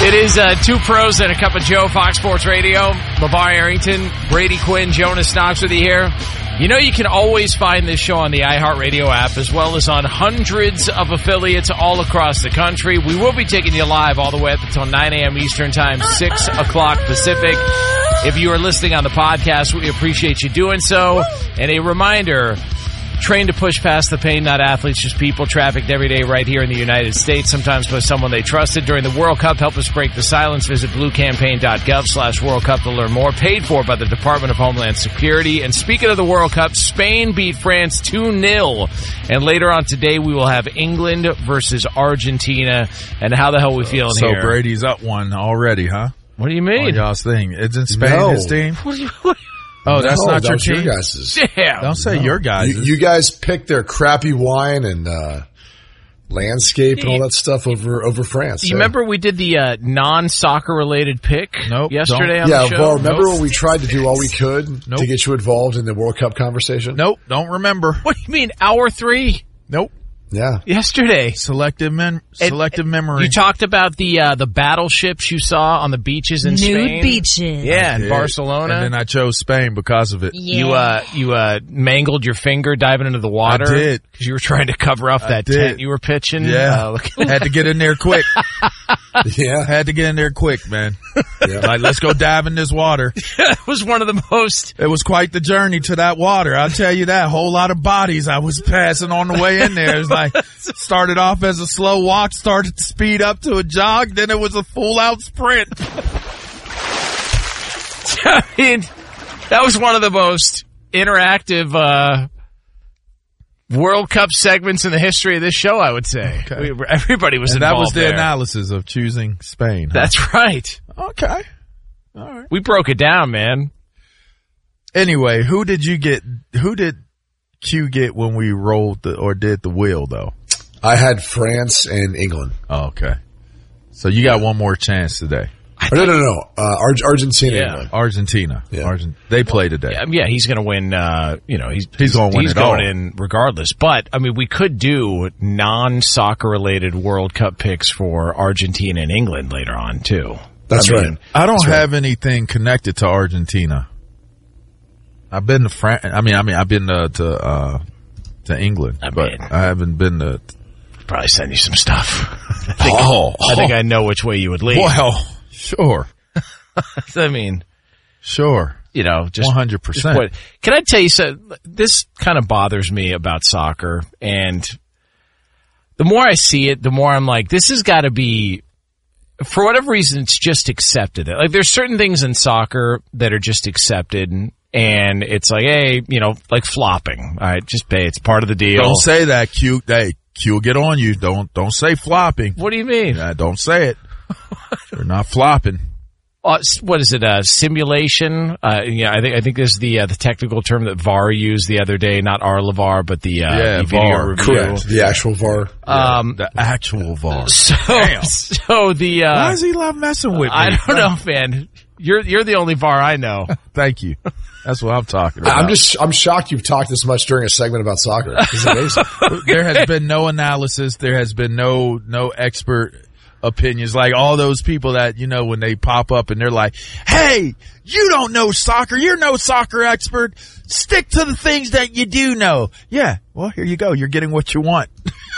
It is Two Pros and a Cup of Joe, Fox Sports Radio. LeVar Arrington, Brady Quinn, Jonas Knox with you here. You know you can always find this show on the iHeartRadio app as well as on hundreds of affiliates all across the country. We will be taking you live all the way up until 9 a.m. Eastern Time, 6 o'clock Pacific. If you are listening on the podcast, we appreciate you doing so. And a reminder, trained to push past the pain, not athletes, just people trafficked every day right here in the United States, sometimes by someone they trusted. During the World Cup, help us break the silence. Visit bluecampaign.gov/World Cup to learn more. Paid for by the Department of Homeland Security. And speaking of the World Cup, Spain beat France 2-0. And later on today, we will have England versus Argentina. And how the hell are we feeling here? So Brady's up one already, huh? What do you mean? On y'all's thing. Isn't Spain his team? Oh, that's not your team? Your guys'. Damn. Don't say your guys'. You guys picked their crappy wine and landscape and all that stuff over France. You remember we did the non-soccer related pick yesterday on the show? Well, remember when we tried to do all we could to get you involved in the World Cup conversation? Nope, don't remember. What do you mean, hour 3? Nope. Yeah. Yesterday. Selective memory. You talked about the battleships you saw on the beaches in Spain. Nude beaches. Yeah, in Barcelona. And then I chose Spain because of it. Yeah. You mangled your finger diving into the water. I did. Because you were trying to cover up that tent you were pitching. Yeah. Had to get in there quick. Yeah. Had to get in there quick, man. Yeah. Like, let's go dive in this water. It was one of the most... It was quite the journey to that water. I'll tell you that. Whole lot of bodies I was passing on the way in there. It was like, started off as a slow walk, started to speed up to a jog, then it was a full-out sprint. I mean, that was one of the most interactive World Cup segments in the history of this show, I would say. Okay. Everybody was and involved. That was the there. analysis of choosing Spain. Huh? That's right. Okay. All right. We broke it down, man. Anyway, who did Q get when we rolled did the wheel, though? I had France and England. Oh, okay. So you got one more chance today. No. Argentina. Yeah. England. Argentina. Yeah. They play today. Yeah, he's going to win. He's going to win He's it all. going in regardless. But I mean, we could do non-soccer related World Cup picks for Argentina and England later on too. That's right. I don't have anything connected to Argentina. I've been to France. I've been to England, but I haven't been to. Probably send you some stuff. I think I know which way you would lean. Well, sure. I mean, sure. Just 100%. Can I tell you something? This kind of bothers me about soccer, and the more I see it, the more I'm like, this has got to be. For whatever reason, it's just accepted. Like, there's certain things in soccer that are just accepted, and it's like, hey, like flopping. All right, just pay. It's part of the deal. Don't say that, Q. Hey, Q will get on you. Don't say flopping. What do you mean? Don't say it. You're not flopping. What is it? Simulation? I think this is the technical term that VAR used the other day. Not our LeVar, but the video VAR. review. Correct. The actual VAR. The actual VAR. So the why does he love messing with me? I don't know, man. You're the only VAR I know. Thank you. That's what I'm talking about. I'm shocked you've talked this much during a segment about soccer. It's amazing. There has been no analysis. There has been no expert opinions. Like all those people that, when they pop up and they're like, hey, you don't know soccer. You're no soccer expert. Stick to the things that you do know. Yeah. Well, here you go. You're getting what you want.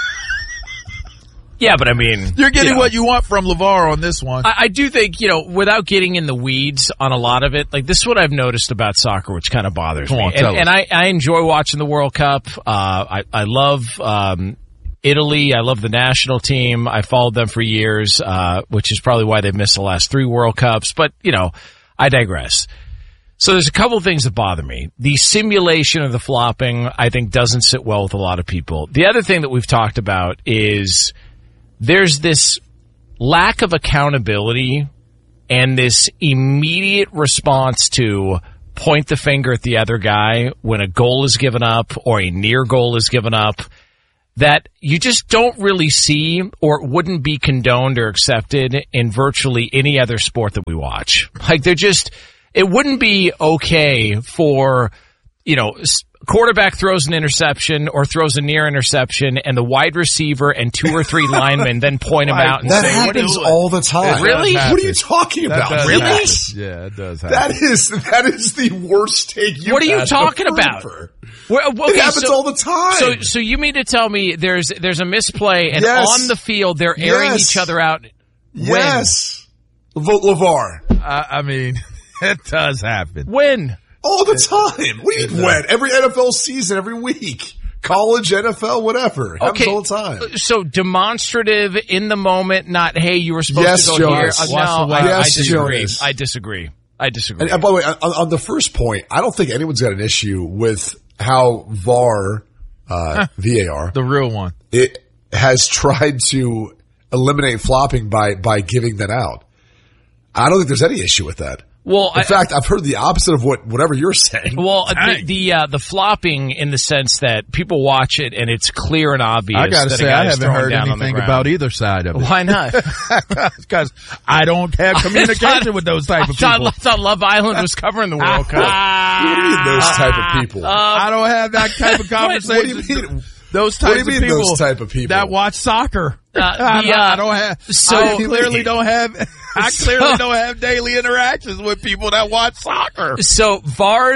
Yeah, but I mean, you're getting what you want from LeVar on this one. I do think, without getting in the weeds on a lot of it, like this is what I've noticed about soccer, which kind of bothers me. And I enjoy watching the World Cup. I love, Italy. I love the national team. I followed them for years, which is probably why they've missed the last 3 World Cups. But, I digress. So there's a couple of things that bother me. The simulation of the flopping, I think, doesn't sit well with a lot of people. The other thing that we've talked about is there's this lack of accountability and this immediate response to point the finger at the other guy when a goal is given up or a near goal is given up that you just don't really see or wouldn't be condoned or accepted in virtually any other sport that we watch. Like it wouldn't be okay for, quarterback throws an interception or throws a near interception, and the wide receiver and 2 or 3 linemen then point him out and that say, happens all the time. Really? What are you talking about? Really? Yeah, it does happen. That is the worst take you've What are you had talking ever. about? Okay, It happens all the time. So you mean to tell me there's a misplay and Yes. on the field they're airing Yes. each other out? Yes. LeVar. I mean, it does happen. When? All the time. What do you mean when? Every NFL season, every week. College, NFL, whatever. It happens all the time. So demonstrative in the moment, not, hey, you were supposed to go here. Jonas. No, I disagree. Jonas. I disagree. And by the way, on the first point, I don't think anyone's got an issue with how VAR, VAR, The real one. it has tried to eliminate flopping by giving that out. I don't think there's any issue with that. Well, in fact, I've heard the opposite of whatever you're saying. Well, the flopping in the sense that people watch it and it's clear and obvious. I gotta that say, a I guy's haven't throwing heard down on the anything ground. about either side of it. Why not? Because I don't have communication with those type of people. I thought Love Island was covering the World Cup. What do you mean those type of people? I don't have that type of conversation. What do you mean? Those What do types you of mean people those type of people? that watch soccer. I don't have. so- I clearly don't have. I clearly don't have daily interactions with people that watch soccer. So VAR,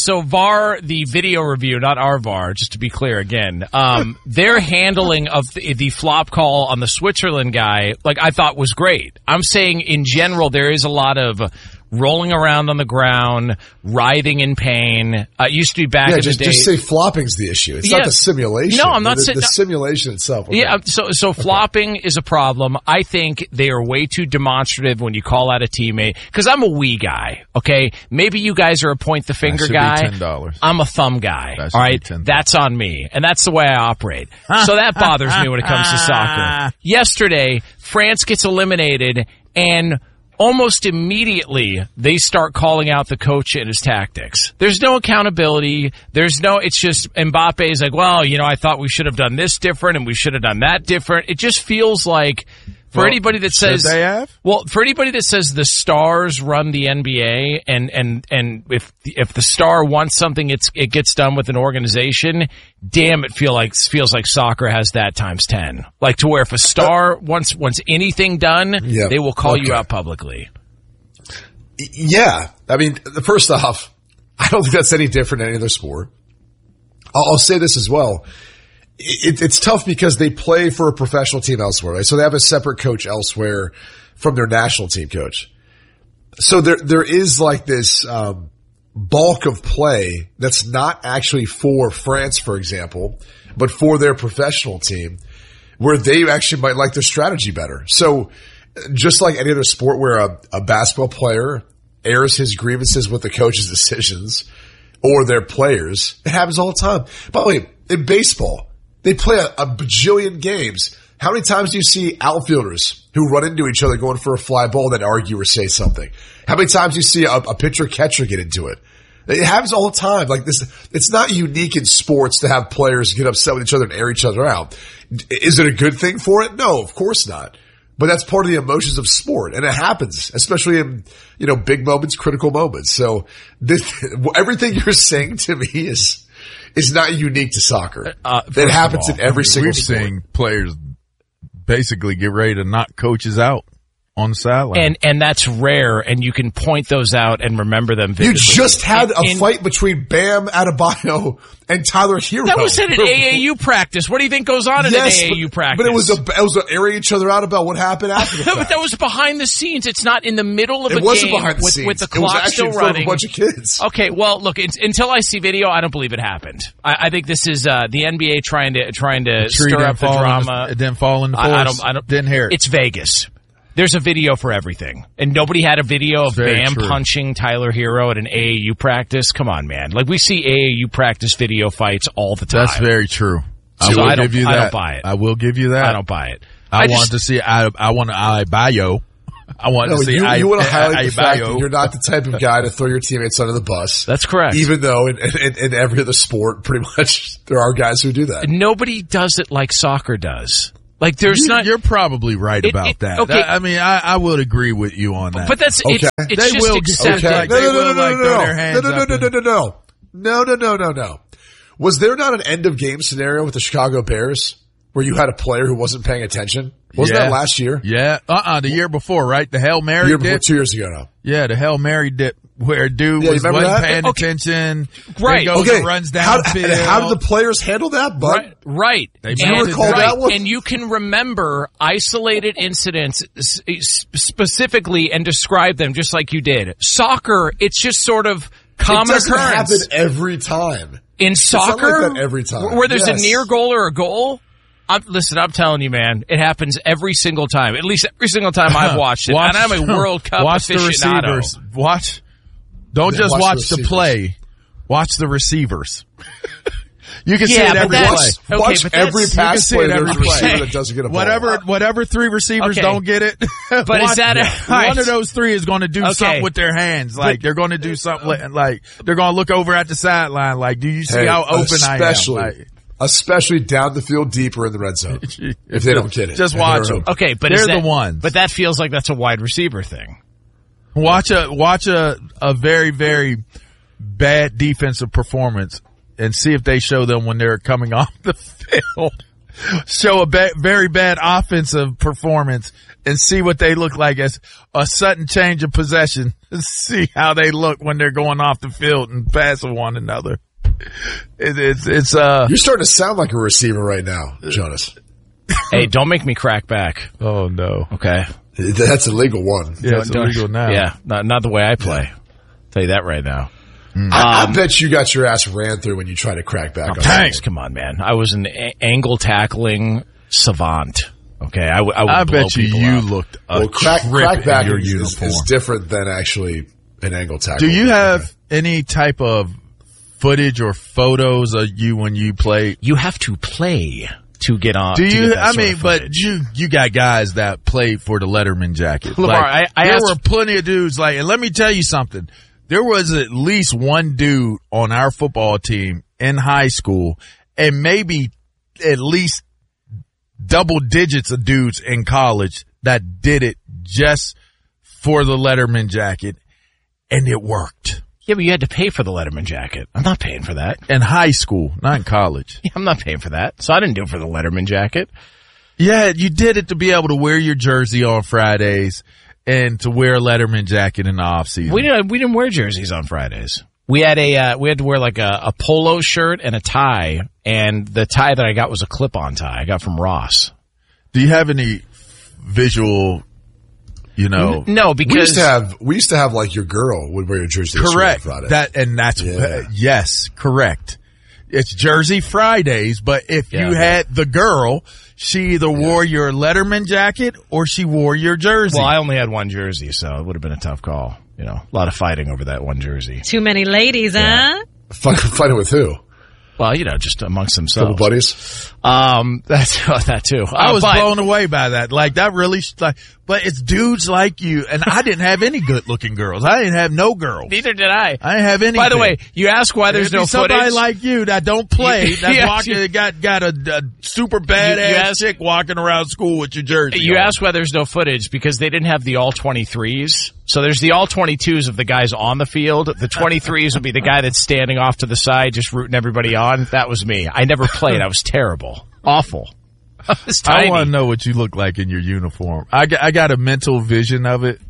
the video review, not our VAR, just to be clear again, their handling of the flop call on the Switzerland guy, like I thought was great. I'm saying in general, there is a lot of rolling around on the ground, writhing in pain. It used to be back in the day. Just say flopping's the issue. It's Yeah. not the simulation. No, I'm not saying the simulation itself. Okay. Yeah, so flopping is a problem. I think they are way too demonstrative when you call out a teammate. Because I'm a we guy, okay? Maybe you guys are a point the finger should guy. be $10. I'm a thumb guy, That should all right? be $10. That's on me. And that's the way I operate. So that bothers me when it comes to soccer. Yesterday, France gets eliminated and almost immediately they start calling out the coach and his tactics. There's no accountability. It's just Mbappe's like, well, I thought we should have done this different and we should have done that different. It just feels like for anybody that says they have? Well, for anybody that says the stars run the NBA and if the star wants something, it gets done with an organization. Damn, it feels like soccer has that times 10. Like to where if a star wants anything done, they will call you out publicly. Yeah. I mean, first off, I don't think that's any different than any other sport. I'll say this as well. It's tough because they play for a professional team elsewhere, right? So they have a separate coach elsewhere from their national team coach. So there is like this, bulk of play that's not actually for France, for example, but for their professional team where they actually might like their strategy better. So just like any other sport where a basketball player airs his grievances with the coach's decisions or their players, it happens all the time. By the way, in baseball, they play a bajillion games. How many times do you see outfielders who run into each other going for a fly ball that argue or say something? How many times do you see a pitcher catcher get into it? It happens all the time. Like this, it's not unique in sports to have players get upset with each other and air each other out. Is it a good thing for it? No, of course not. But that's part of the emotions of sport, and it happens, especially in big moments, critical moments. So everything you're saying to me is not unique to soccer. It happens in every single sport. We've seen players basically get ready to knock coaches out on the sideline. And that's rare, and you can point those out and remember them vividly. You just had a fight between Bam Adebayo and Tyler Hero. That was at an AAU practice. What do you think goes on in an AAU practice? But it was airing each other out about what happened after the fact. But that was behind the scenes. It's not in the middle of a game with the clock still running. A bunch of kids. Okay, well, look, until I see video, I don't believe it happened. I think this is the NBA trying to stir up the drama. It didn't fall into force. I don't didn't hear it. It's Vegas. There's a video for everything. And nobody had a video of Bam punching Tyler Hero at an AAU practice. Come on, man. Like, we see AAU practice video fights all the time. That's very true. So I will give you that. I don't buy it. I will give you that. I don't buy it. I want to see Adebayo. I want to see you want to highlight the fact that Adebayo. you're not the type of guy to throw your teammates under the bus. That's correct. Even though in every other sport, pretty much, there are guys who do that. Nobody does it like soccer does. Like You're probably right about that. Okay. I mean, I would agree with you on that. But that's okay. it's They just will accepted. like they will like throw their hands up. No. Was there not an end of game scenario with the Chicago Bears where you had a player who wasn't paying attention? Wasn't that last year? Yeah. The year before, right? The Hail Mary year before, dip. 2 years ago now. Yeah, the Hail Mary dip where dude wasn't paying attention. Right. Goes and runs downfield. How did the players handle that, bud? Right. You recall that one? And you can remember isolated incidents specifically and describe them just like you did. Soccer, it's just sort of common occurrence. It doesn't happen every time. In soccer? It's not like that every time. Where there's a near goal or a goal? Listen, I'm telling you, man, it happens every single time. At least every single time I've watched it. And I'm a World Cup aficionado. Don't just watch the play. Watch the receivers. You can see it every play. Watch every pass play. There's a receiver that doesn't get a ball. Whatever three receivers don't get it. But is that one of those three is going to do something with their hands? Like they're going to do something. Like they're going to look over at the sideline. Like, do you see how open I am? Especially down the field deeper in the red zone. If they don't get it. Just watch them. Okay, but they're the ones. But that feels like that's a wide receiver thing. Watch a very, very bad defensive performance and see if they show them when they're coming off the field. Show a very bad offensive performance and see what they look like as a sudden change of possession. See how they look when they're going off the field and passing one another. You're starting to sound like a receiver right now, Jonas. Hey, don't make me crack back. Oh no. Okay. That's a legal one. Yeah, it's illegal now. Yeah, not the way I play. I'll tell you that right now. I bet you got your ass ran through when you tried to crack back. Thanks. Come on, man. I was an angle tackling savant. Okay, I would I blow bet you looked crack back your uniform is different than actually an angle tackle. Do you have any type of footage or photos of you when you play? You have to play to get on. Do you? I mean, but you got guys that played for the Letterman jacket. LeVar, there were plenty of dudes and let me tell you something. There was at least one dude on our football team in high school, and maybe at least double digits of dudes in college that did it just for the Letterman jacket, and it worked. Yeah, but you had to pay for the Letterman jacket. I'm not paying for that. In high school, not in college. Yeah, I'm not paying for that. So I didn't do it for the Letterman jacket. Yeah, you did it to be able to wear your jersey on Fridays and to wear a Letterman jacket in the off season. We didn't wear jerseys on Fridays. We had to wear like a polo shirt and a tie, and the tie that I got was a clip-on tie I got from Ross. Do you have any visual, No, because we used to have like your girl would wear your jersey. Correct. On Friday. Yes, correct. It's Jersey Fridays, but if you had the girl, she either wore your Letterman jacket or she wore your jersey. Well, I only had one jersey, so it would have been a tough call. A lot of fighting over that one jersey. Too many ladies, huh? Fighting with who? Well, just amongst themselves. Couple buddies? That too. I was blown away by that. Like, that really, but it's dudes like you, and I didn't have any good looking girls. I didn't have no girls. Neither did I. I didn't have anything. By the way, you ask why there's no somebody footage. like you that don't play, got a super badass chick walking around school with your jersey. You ask why there's no footage because they didn't have the all 23s. So there's the all 22s of the guys on the field. The 23s would be the guy that's standing off to the side just rooting everybody on. That was me. I never played. I was terrible. Awful. I want to know what you look like in your uniform. I got a mental vision of it.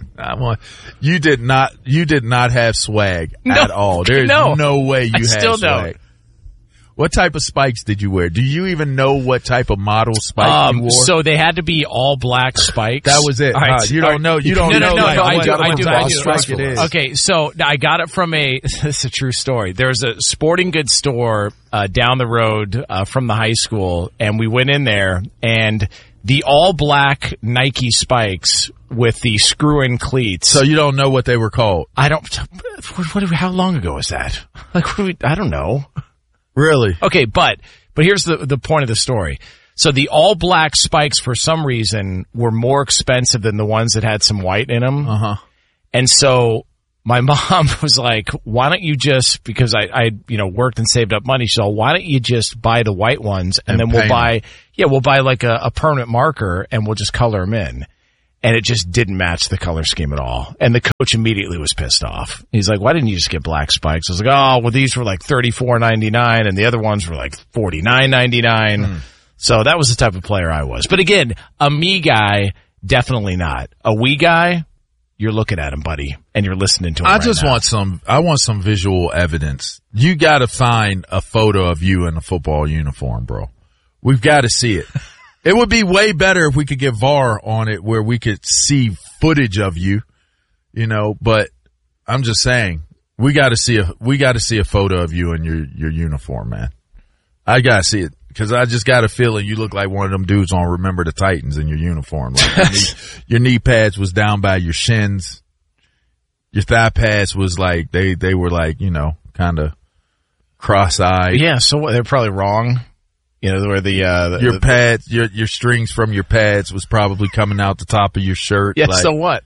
You did not have swag at all. There's no way you had still swag. Don't. What type of spikes did you wear? Do you even know what type of model spike you wore? So they had to be all black spikes. That was it. Right. You don't know. You don't know. No, I do. Okay, so I got it from this is a true story. There's a sporting goods store down the road from the high school, and we went in there, and the all black Nike spikes with the screw-in cleats. So you don't know what they were called? I don't. How long ago was that? I don't know. Really? Okay, but here's the point of the story. So the all black spikes for some reason were more expensive than the ones that had some white in them. Uh-huh. And so my mom was like, why don't you just, because I worked and saved up money, so why don't you just buy the white ones and then we'll buy like a permanent marker and we'll just color them in. and it just didn't match the color scheme at all. And the coach immediately was pissed off. He's like, why didn't you just get black spikes? I was like, oh, well, these were like $34.99 and the other ones were like $49.99. So that was the type of player I was. But again, a me guy, definitely not. A we guy, you're looking at him, buddy, and you're listening to him. I want some visual evidence. You got to find a photo of you in a football uniform, bro. We've got to see it. It would be way better if we could get VAR on it where we could see footage of you, but I'm just saying we got to see a photo of you in your uniform, man. I got to see it because I just got a feeling you look like one of them dudes on Remember the Titans in your uniform. Like your knee pads was down by your shins. Your thigh pads was like, they were like, kind of cross-eyed. Yeah. So they're probably wrong. Where your pads, your strings from your pads was probably coming out the top of your shirt. Yeah, so what?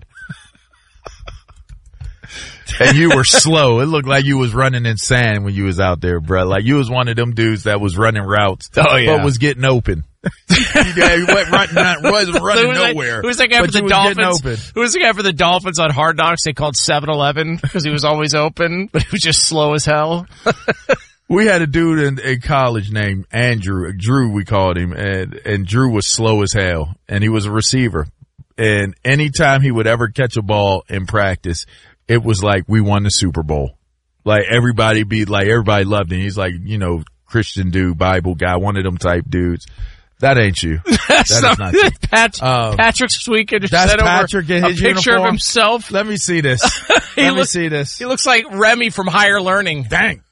And you were slow. It looked like you was running in sand when you was out there, bro. Like you was one of them dudes that was running routes, but was getting open. He wasn't running nowhere. Who was that guy for the Dolphins? Who was the guy for the Dolphins on Hard Knocks? They called 7-Eleven because he was always open, but he was just slow as hell. We had a dude in college named Andrew, Drew we called him, and Drew was slow as hell, and he was a receiver. And anytime he would ever catch a ball in practice, it was like we won the Super Bowl. Like everybody loved him. He's like, Christian dude, Bible guy, one of them type dudes. That ain't you. That is not you. Patrick Sweekin just sent Patrick over a picture uniform. Of himself. Let me see this. Let me see this. He looks like Remy from Higher Learning. Dang.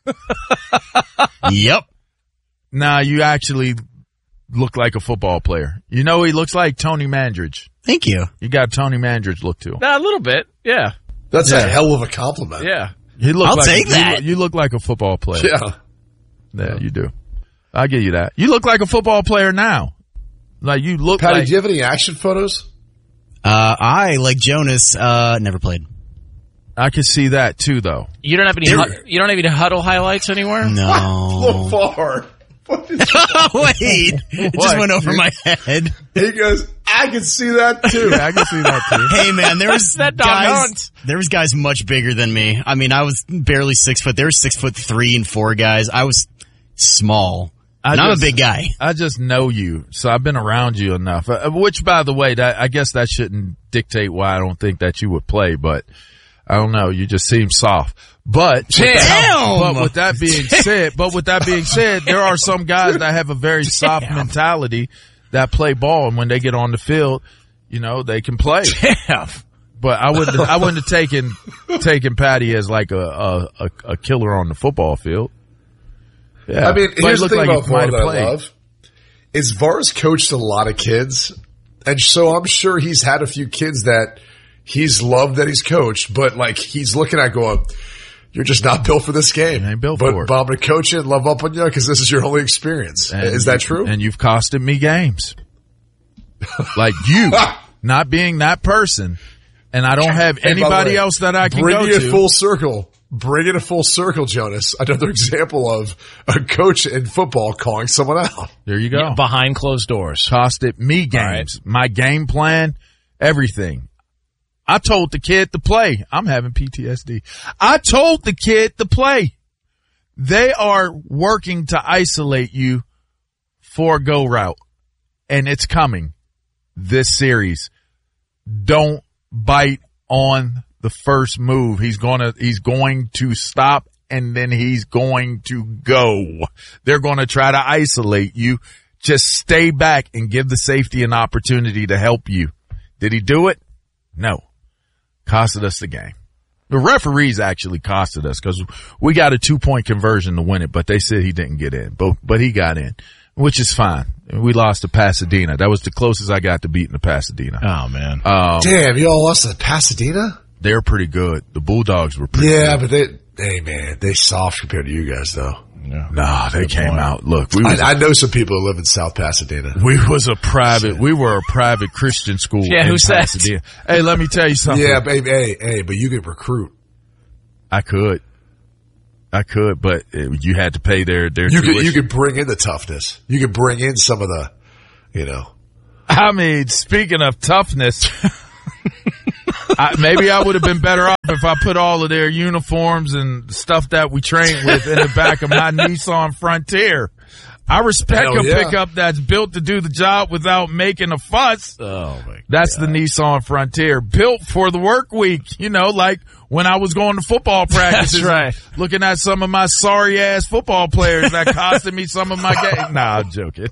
Yep. Nah, you actually look like a football player. He looks like Tony Mandridge. Thank you. You got Tony Mandridge look to him. A little bit. Yeah. That's a hell of a compliment. Yeah. I'll take that. You look like a football player. Yeah. Yeah, you do. I'll give you that. You look like a football player now. Like you look Patty, like... do you have any action photos? I, like Jonas, never played. I can see that too, though. You don't have any huddle highlights anywhere? No. So far. Wait. It just went over my head. He goes, I can see that too. I can see that too. Hey man, there was guys much bigger than me. I mean, I was barely 6 foot. There were 6'3" and 4 guys. I was small. I'm a big guy. I just know you, so I've been around you enough. Which, by the way, I guess that shouldn't dictate why I don't think that you would play, but I don't know. You just seem soft. But with that being said, there are some guys that have a very soft mentality that play ball, and when they get on the field, they can play. Damn. But I wouldn't have taken Patty as like a killer on the football field. Yeah. I mean, here's the thing about VAR that I love is VAR's coached a lot of kids, and so I'm sure he's had a few kids that he's loved that he's coached, but like he's looking at going, you're just not built for this game. I ain't built for it. But I'm going to coach you and love up on you because this is your only experience. Is that true? And you've costed me games. Like you, not being that person, and I don't have anybody else that I can go to. Bring it full circle. Bring it a full circle, Jonas. Another example of a coach in football calling someone out. There you go. Yeah, behind closed doors. Costed me games. Right. My game plan, everything. I told the kid to play. I'm having PTSD. I told the kid to play. They are working to isolate you for a go route, and it's coming this series. Don't bite on the first move. He's going to stop, and then he's going to go. They're going to try to isolate you. Just stay back and give the safety an opportunity to help you. Did he do it? No. Costed us the game. The referees actually costed us because we got a 2-point conversion to win it, but they said he didn't get in. But he got in, which is fine. We lost to Pasadena. That was the closest I got to beating the Pasadena. Oh, man. Damn, you all lost to Pasadena? They're pretty good. The Bulldogs were pretty good. Yeah, but they soft compared to you guys, though. Yeah. Nah, they came out. Look, I know some people who live in South Pasadena. We were a private Christian school in Pasadena. Hey, let me tell you something. Yeah, baby, hey, but you could recruit. I could, but you had to pay their tuition. You could bring in the toughness. You could bring in some of the, I mean, speaking of toughness, Maybe I would have been better off if I put all of their uniforms and stuff that we train with in the back of my Nissan Frontier. I respect a pickup that's built to do the job without making a fuss. Oh my That's God. The Nissan Frontier, built for the work week. Like when I was going to football practices, That's right. Looking at some of my sorry ass football players that costed me some of my game. Nah, I'm joking.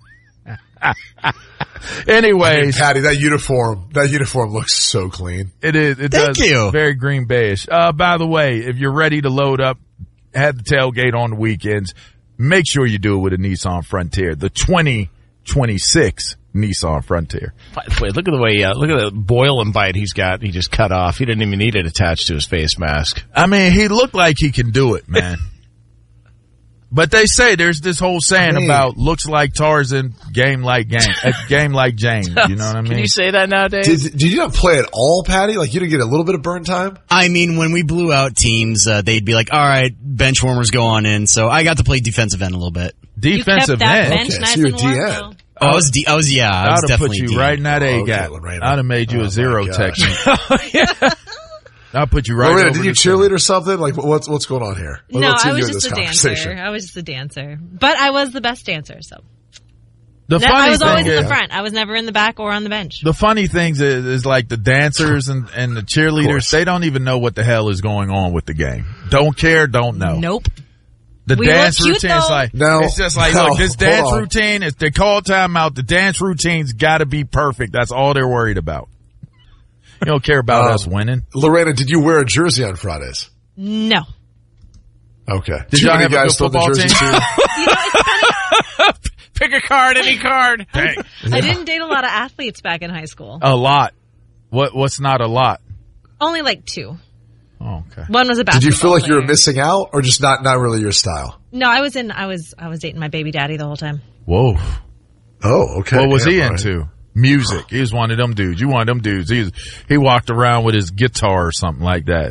Anyways, Patty, that uniform looks so clean. It is. It Thank does. you. Very Green Bayish. By the way, if you're ready to load up, have the tailgate on the weekends. Make sure you do it with a Nissan Frontier, the 2026 Nissan Frontier. Wait, look at the way, look at the boil and bite he's got. He just cut off. He didn't even need it attached to his face mask. I mean, he looked like he can do it, man. But they say there's this whole saying about looks like Tarzan, game like game like Jane. You know what I mean? Can you say that nowadays? Did you not play at all, Patty? Like you didn't get a little bit of burn time? I mean, when we blew out teams, they'd be like, all right, bench warmers go on in. So I got to play defensive end a little bit. Defensive end? Bench nice so you're and warm, DN. I was I'd have put you D. right in that A gap. Lorena. I'd have made you a zero technique. I'll put you right Lorena, over did you the cheerlead or something? Like what's going on here? No, What's I in you was in just this a conversation? dancer. I was just a dancer. But I was the best dancer, so. funny I was always thing in is, the front. I was never in the back or on the bench. the funny things is like the dancers and the cheerleaders, they don't even know what the hell is going on with the game. Don't care, don't know. Nope. The We dance look cute, routine is though. like, No. it's just like, No. look, this Hold dance on. routine, if they call timeout, the dance routine's gotta be perfect. That's all they're worried about. You don't care about us winning. Lorena, did you wear a jersey on Fridays? No. Okay. Did Too y'all many have a guys good throw the football jersey team? too? Pick a card, any card. Dang. I didn't date a lot of athletes back in high school. A lot. What's not a lot? Only like 2. Oh, okay. One was a basketball Did you feel like you were player. missing out, or just not really your style? No, I was dating my baby daddy the whole time. Whoa. Oh, okay. What was he all right. into? Music. He was one of them dudes. You one of them dudes. He walked around with his guitar or something like that.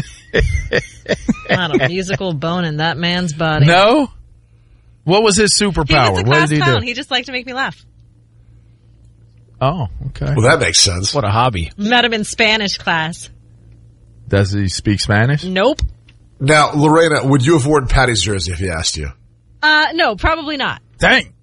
Not a musical bone in that man's body. No? What was his He superpower? was a What class did he clown. do? He just liked to make me laugh. Oh, okay. Well, that makes sense. What a hobby. Met him in Spanish class. Does he speak Spanish? Nope. Now, Lorena, would you have worn Patty's jersey if he asked you? No, probably not. Dang.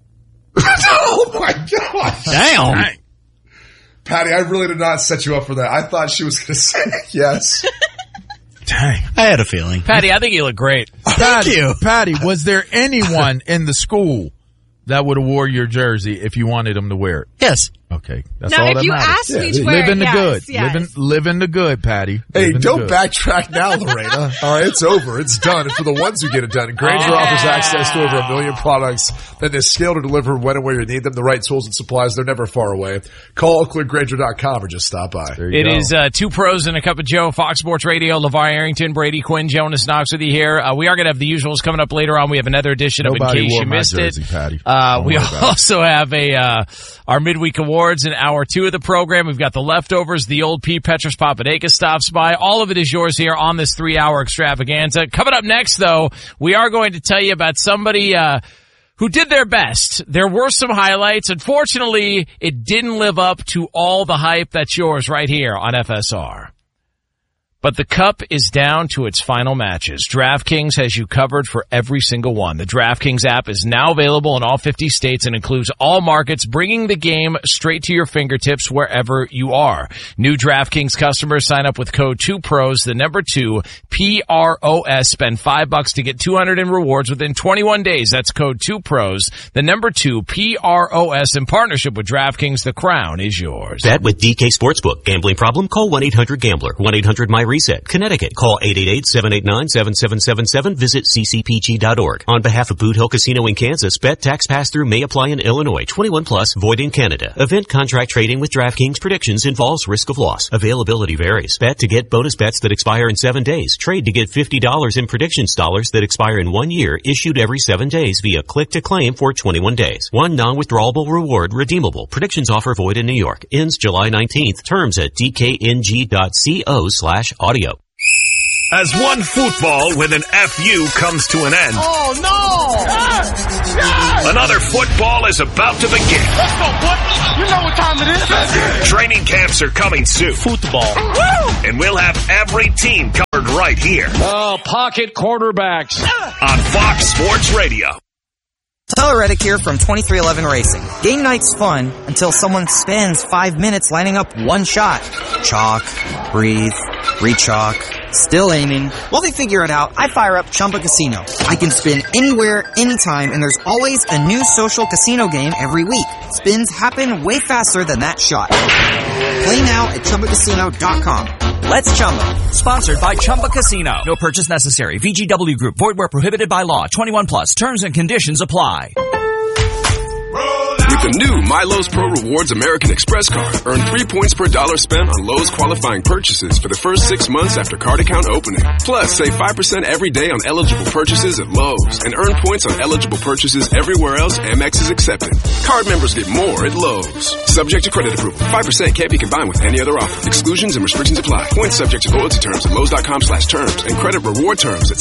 Oh my gosh. Damn. Dang. Patty, I really did not set you up for that. I thought she was going to say yes. Dang. I had a feeling. Patty, I think you look great. Patty, you. Patty, was there anyone in the school that would have wore your jersey if you wanted them to wear it? Yes. Okay. That's Now, all if that you matters. asked me to wear Live in the yes, good. yes. Live in the good, Patty. Hey, Live in the don't good. backtrack now, Lorena. All right, it's over. It's done. And for the ones who get it done, Grainger offers access to over 1 million products that is scaled to deliver when and where you need them. The right tools and supplies, they're never far away. Call ClickGrainger.com or just stop by. There you It go. is 2 pros and a cup of Joe, Fox Sports Radio, LeVar Arrington, Brady Quinn, Jonas Knox with you here. We are going to have the usuals coming up later on. We have another edition of Nobody In Case wore You my Missed jersey, It. Patty. Don't We worry about it. also have our midweek awards in hour 2 of the program. We've got the leftovers, the old Pete Petros Papadakis stops by. All of it is yours here on this 3-hour extravaganza. Coming up next, though, we are going to tell you about somebody who did their best. There were some highlights. Unfortunately, it didn't live up to all the hype that's yours right here on FSR. But the Cup is down to its final matches. DraftKings has you covered for every single one. The DraftKings app is now available in all 50 states and includes all markets, bringing the game straight to your fingertips wherever you are. New DraftKings customers sign up with code 2PROS, the number 2, PROS. Spend $5 to get $200 in rewards within 21 days. That's code 2PROS, the number 2, PROS. In partnership with DraftKings, the crown is yours. Bet with DK Sportsbook. Gambling problem? Call 1-800-GAMBLER. 1-800-MY-RESET. Connecticut. Call 888-789-7777. Visit ccpg.org. On behalf of Boot Hill Casino in Kansas, bet tax pass-through may apply in Illinois. 21 plus, void in Canada. Event contract trading with DraftKings predictions involves risk of loss. Availability varies. Bet to get bonus bets that expire in 7 days. Trade to get $50 in predictions dollars that expire in 1 year, issued every 7 days via click to claim for 21 days. One non-withdrawable reward redeemable. Predictions offer void in New York. Ends July 19th. Terms at dkng.co/audio. As one football with an FU comes to an end. Oh no! Yes! Another football is about to begin. Let's go, boy. You know what time it is. Training camps are coming soon. Football. Woo! And we'll have every team covered right here. Oh, pocket quarterbacks. On Fox Sports Radio. Tyler Reddick here from 2311 Racing. Game night's fun until someone spends 5 minutes lining up one shot. Chalk, breathe, re-chalk, still aiming. While they figure it out, I fire up Chumba Casino. I can spin anywhere, anytime, and there's always a new social casino game every week. Spins happen way faster than that shot. Play now at ChumbaCasino.com. Let's Chumba. Sponsored by Chumba Casino. No purchase necessary. VGW Group. Void where prohibited by law. 21 plus. Terms and conditions apply. With the new MyLowe's Pro Rewards American Express card, earn 3 points per dollar spent on Lowe's qualifying purchases for the first 6 months after card account opening. Plus, save 5% every day on eligible purchases at Lowe's and earn points on eligible purchases everywhere else Amex is accepted. Card members get more at Lowe's. Subject to credit approval. 5% can't be combined with any other offer. Exclusions and restrictions apply. Points subject to loyalty terms at Lowe's.com/terms and credit reward terms at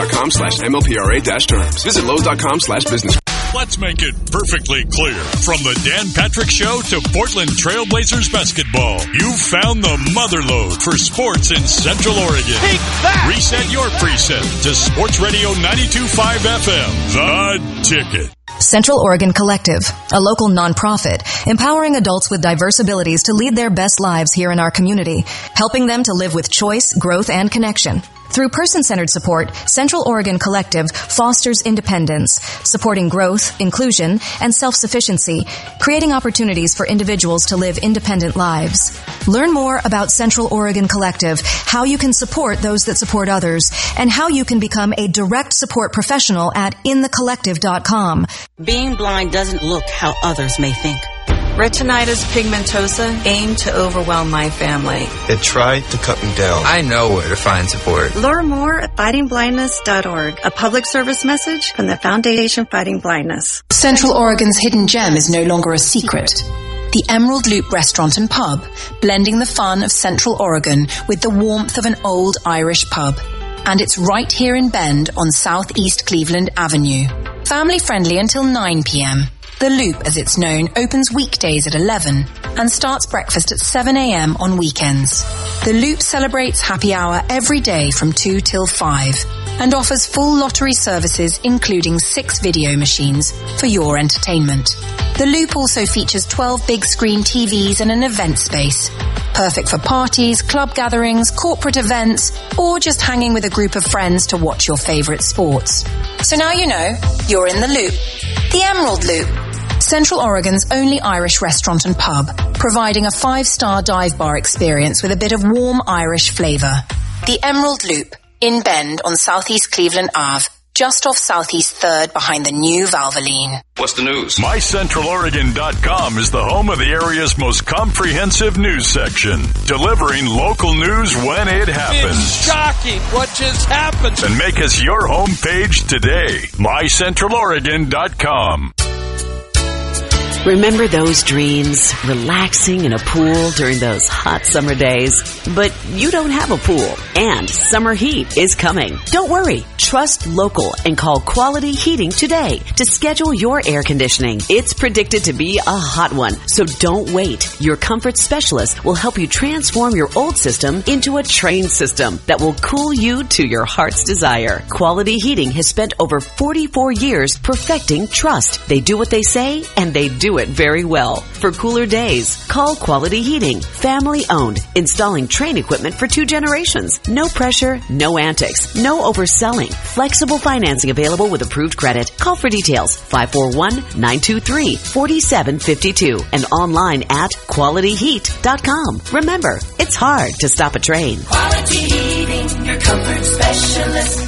Synchrony.com/MLPRA-terms. Visit Lowe's.com/business. Let's make it perfectly clear. From the Dan Patrick Show to Portland Trailblazers basketball, you found the motherlode for sports in Central Oregon. Take that! Reset your preset to Sports Radio 92.5 FM. The Ticket. Central Oregon Collective, a local nonprofit, empowering adults with diverse abilities to lead their best lives here in our community, helping them to live with choice, growth, and connection. Through person-centered support, Central Oregon Collective fosters independence, supporting growth, inclusion, and self-sufficiency, creating opportunities for individuals to live independent lives. Learn more about Central Oregon Collective, how you can support those that support others, and how you can become a direct support professional at inthecollective.com. Being blind doesn't look how others may think. Retinitis pigmentosa aimed to overwhelm my family. It tried to cut me down. I know where to find support. Learn more at fightingblindness.org. A public service message from the Foundation Fighting Blindness. Central Oregon's hidden gem is no longer a secret. The Emerald Loop Restaurant and Pub, blending the fun of Central Oregon with the warmth of an old Irish pub. And it's right here in Bend on Southeast Cleveland Avenue. Family friendly until 9 p.m. The Loop, as it's known, opens weekdays at 11 and starts breakfast at 7 a.m. on weekends. The Loop celebrates happy hour every day from 2 till 5 and offers full lottery services including 6 video machines for your entertainment. The Loop also features 12 big screen TVs and an event space. Perfect for parties, club gatherings, corporate events, or just hanging with a group of friends to watch your favorite sports. So now you know, you're in the Loop. The Emerald Loop. Central Oregon's only Irish restaurant and pub, providing a 5-star dive bar experience with a bit of warm Irish flavour. The Emerald Loop, in Bend on Southeast Cleveland Ave, just off Southeast 3rd behind the new Valvoline. What's the news? MyCentralOregon.com is the home of the area's most comprehensive news section, delivering local news when it happens. It's shocking what just happened. And make us your homepage today. MyCentralOregon.com. Remember those dreams? Relaxing in a pool during those hot summer days? But you don't have a pool, and summer heat is coming. Don't worry. Trust local and call Quality Heating today to schedule your air conditioning. It's predicted to be a hot one, so don't wait. Your comfort specialist will help you transform your old system into a trained system that will cool you to your heart's desire. Quality Heating has spent over 44 years perfecting trust. They do what they say, and they do it very well. For cooler days, call Quality Heating. Family owned, installing Trane equipment for 2 generations. No pressure, no antics, no overselling. Flexible financing available with approved credit. Call for details. 541-923-4752 and online at qualityheat.com. Remember, it's hard to stop a train. Quality Heating, your comfort specialist.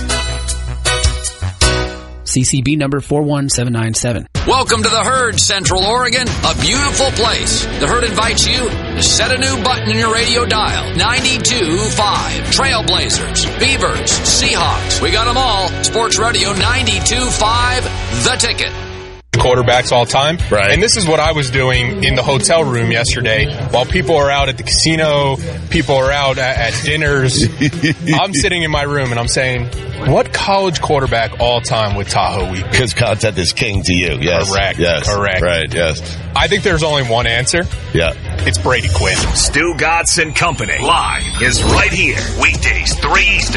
CCB number 41797. Welcome to the Herd, Central Oregon, a beautiful place. The Herd invites you to set a new button in your radio dial. 92.5. Trailblazers, Beavers, Seahawks. We got them all. Sports Radio 92.5, The Ticket. quarterbacks all time. Right. And this is what I was doing in the hotel room yesterday while people are out at the casino, people are out at dinners. I'm sitting in my room and I'm saying, what college quarterback all time would Tahoe Week? Because content is king to you. Yes. Correct. Yes. Correct. Right. Yes. I think there's only one answer. Yeah. It's Brady Quinn. Stu Gatz and Company live is right here. Weekdays 3 Eastern.